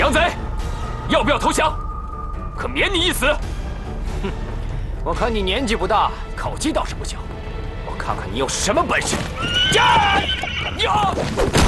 杨贼，要不要投降？可免你一死。 哼，我看你年纪不大，口气倒是不小。我看看你有什么本事！呀！